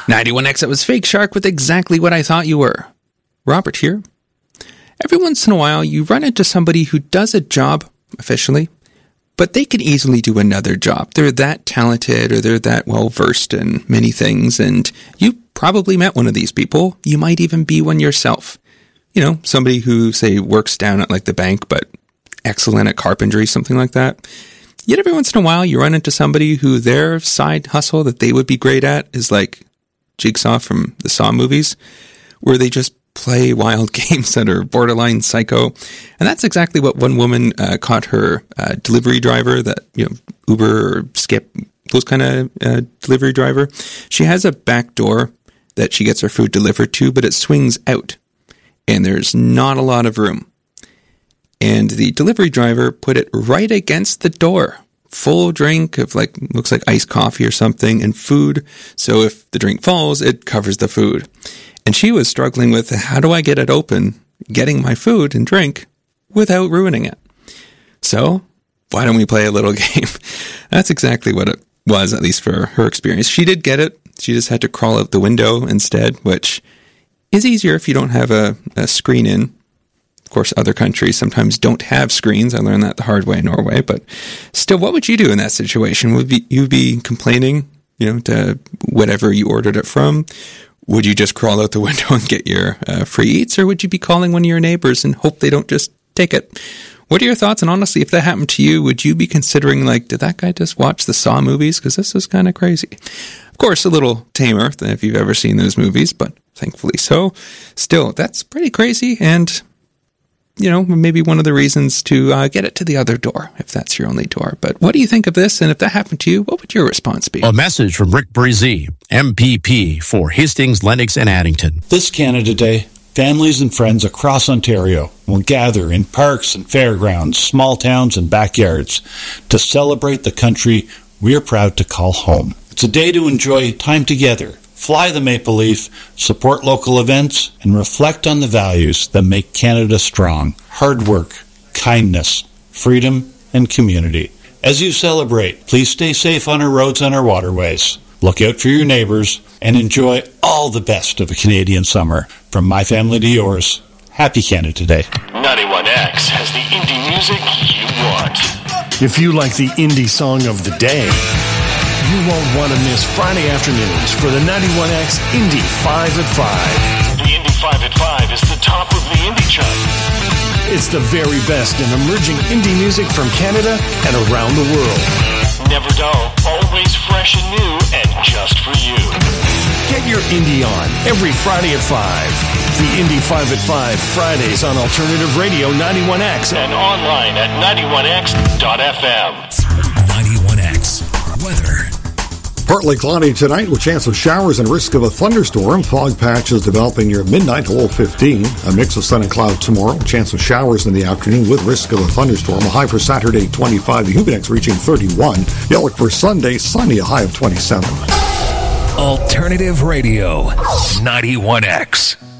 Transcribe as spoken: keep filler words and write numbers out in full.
ninety-one X, it was Fake Shark with exactly what I thought you were. Robert here. Every once in a while, you run into somebody who does a job, officially, but they could easily do another job. They're that talented or they're that well-versed in many things, and you probably met one of these people. You might even be one yourself. You know, somebody who, say, works down at like the bank, but excellent at carpentry, something like that. Yet every once in a while, you run into somebody who their side hustle that they would be great at is like Jigsaw from the Saw movies, where they just play wild games that are borderline psycho. And that's exactly what one woman uh, caught her uh, delivery driver, that, you know, Uber or Skip, those kind of uh, delivery driver. She has a back door that she gets her food delivered to, but it swings out, and there's not a lot of room. And the delivery driver put it right against the door. Full drink of, like, looks like iced coffee or something, and food. So if the drink falls, it covers the food. And she was struggling with, how do I get it open, getting my food and drink without ruining it? So why don't we play a little game? That's exactly what it was, at least for her experience. She did get it. She just had to crawl out the window instead, which is easier if you don't have a, a screen in. Of course, other countries sometimes don't have screens. I learned that the hard way in Norway. But still, what would you do in that situation? Would be, you be complaining, you know, to whatever you ordered it from? Would you just crawl out the window and get your uh, free eats? Or would you be calling one of your neighbors and hope they don't just take it? What are your thoughts? And honestly, if that happened to you, would you be considering, like, did that guy just watch the Saw movies? Because this is kind of crazy. Of course, a little tamer than if you've ever seen those movies, but thankfully so. Still, that's pretty crazy, and, you know, maybe one of the reasons to uh, get it to the other door, if that's your only door. But what do you think of this? And if that happened to you, what would your response be? A message from Rick Brizee, M P P for Hastings, Lennox, and Addington. This Canada Day, families and friends across Ontario will gather in parks and fairgrounds, small towns and backyards to celebrate the country we are proud to call home. It's a day to enjoy time together, fly the maple leaf, support local events, and reflect on the values that make Canada strong: hard work, kindness, freedom, and community. As you celebrate, please stay safe on our roads and our waterways. Look out for your neighbors and enjoy all the best of a Canadian summer. From my family to yours, happy Canada Day. ninety-one X has the indie music you want. If you like the indie song of the day, you won't want to miss Friday afternoons for the ninety-one X Indie five at five. The Indie five at five is the top of the indie chart. It's the very best in emerging indie music from Canada and around the world. Never dull, always fresh and new, and just for you. Get your indie on every Friday at five. The Indie five at five, Fridays on Alternative Radio ninety-one X. And online at ninety-one X dot F M. ninety-one X weather. Partly cloudy tonight with chance of showers and risk of a thunderstorm. Fog patches developing near midnight to low fifteen. A mix of sun and cloud tomorrow. Chance of showers in the afternoon with risk of a thunderstorm. A high for Saturday, twenty-five. The Humidex reaching thirty-one. The outlook for Sunday, sunny, a high of twenty-seven. Alternative Radio ninety-one X.